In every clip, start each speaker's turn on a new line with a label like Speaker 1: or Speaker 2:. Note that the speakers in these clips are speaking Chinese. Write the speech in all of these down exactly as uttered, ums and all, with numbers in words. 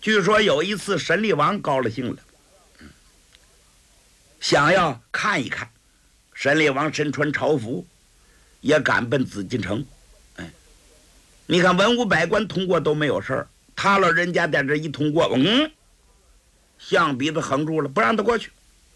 Speaker 1: 据说有一次神力王高了兴了，想要看一看，神力王身穿朝服，也赶奔紫禁城。哎，你看文武百官通过都没有事儿，他老人家在这一通过，嗯，象鼻子横住了，不让他过去。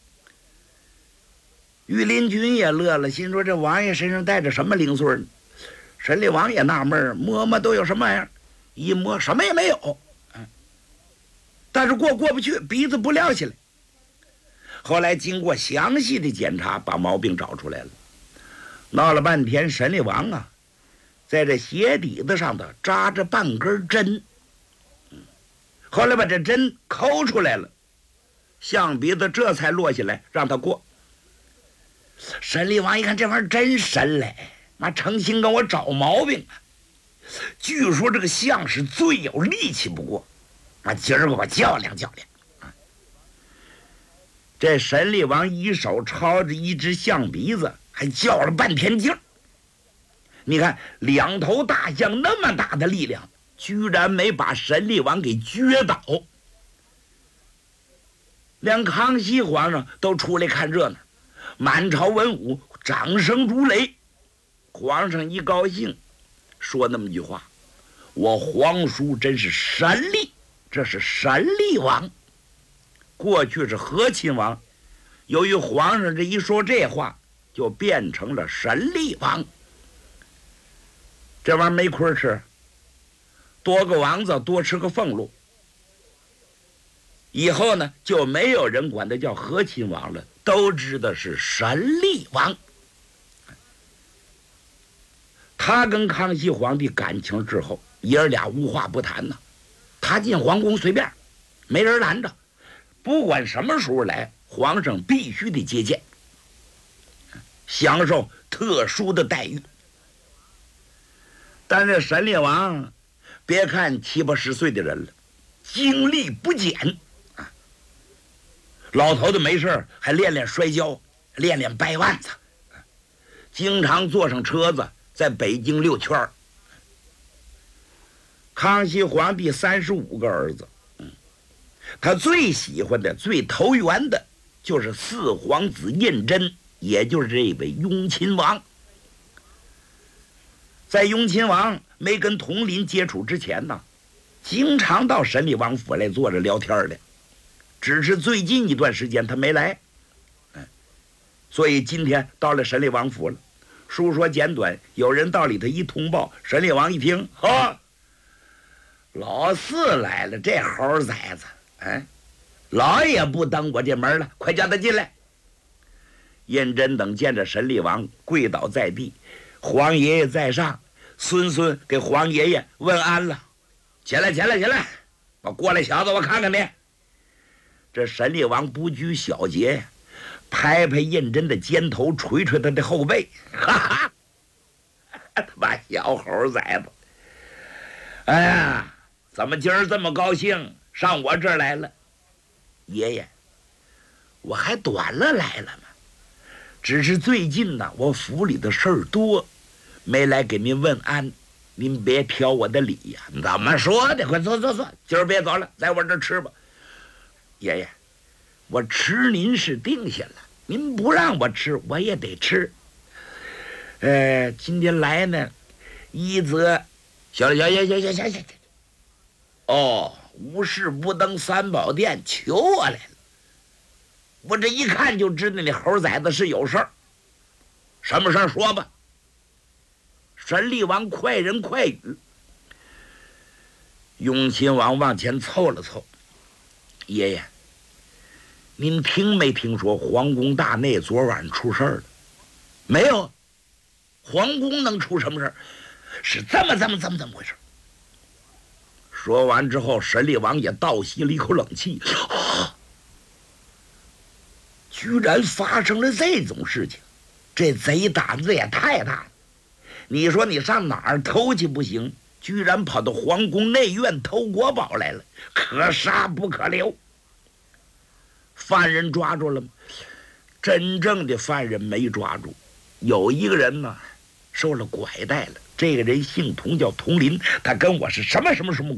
Speaker 1: 御林军也乐了，心说这王爷身上带着什么零碎呢？神力王也纳闷，摸摸都有什么玩意儿，一摸什么也没有。但是过过不去，鼻子不撂下来。后来经过详细的检查，把毛病找出来了。闹了半天，神力王啊，在这鞋底子上头扎着半根针。后来把这针抠出来了，象鼻子这才落下来，让他过。神力王一看这玩意儿真神嘞，妈诚心跟我找毛病啊！据说这个象是最有力气不过。啊，今儿个我较量较量。啊、这神力王一手抄着一只象鼻子，还较了半天劲儿。你看两头大象那么大的力量，居然没把神力王给撅倒。连康熙皇上都出来看热闹，满朝文武掌声如雷。皇上一高兴，说那么句话：“我皇叔真是神力。”这是神力王，过去是和亲王，由于皇上这一说这话，就变成了神力王。这玩意儿没亏吃，多个王子多吃个俸禄。以后呢，就没有人管他叫和亲王了，都知道是神力王。他跟康熙皇帝感情之后，爷儿俩无话不谈呢。他进皇宫随便，没人拦着，不管什么时候来，皇上必须得接见，享受特殊的待遇。但是神力王，别看七八十岁的人了，精力不减啊！老头子没事还练练摔跤，练练掰腕子，经常坐上车子在北京溜圈儿。康熙皇帝三十五个儿子，嗯，他最喜欢的、最投缘的，就是四皇子胤禛，也就是这位雍亲王。在雍亲王没跟统领接触之前呢，经常到神力王府来坐着聊天的，只是最近一段时间他没来，嗯，所以今天到了神力王府了。书说简短，有人到里头一通报，神力王一听，哈。老四来了，这猴崽子，哎，老爷不登我这门了，快叫他进来。胤禛等见着神力王跪倒在地，皇爷爷在上，孙孙给皇爷爷问安了。起来，起来，起来，我过来，小子，我看看你。这神力王不拘小节呀，拍拍胤禛的肩头，捶捶他的后背，哈哈，他妈小猴崽子，哎呀！怎么今儿这么高兴上我这儿来了？爷爷，我还短了来了吗？只是最近呢，我府里的事儿多，没来给您问安，您别挑我的理呀。怎么说的？快坐坐坐，今儿别走了，在我这儿吃吧。爷爷，我吃您是定下了，您不让我吃，我也得吃。呃，今天来呢，一则，行了，行行行行行行。哦，无事不登三宝殿，求我来了。我这一看就知道那猴崽子是有事儿。什么事儿说吧。神力王快人快语。雍亲王往前凑了凑，爷爷，您听没听说皇宫大内昨晚出事儿了？没有，皇宫能出什么事儿？是这么这么这么这么回事。说完之后，神力王也倒吸了一口冷气，啊，居然发生了这种事情，这贼胆子也太大了。你说你上哪儿偷去不行，居然跑到皇宫内院偷国宝来了，可杀不可留。犯人抓住了吗？真正的犯人没抓住，有一个人呢受了拐带了，这个人姓童，叫童林，他跟我是什么什么什么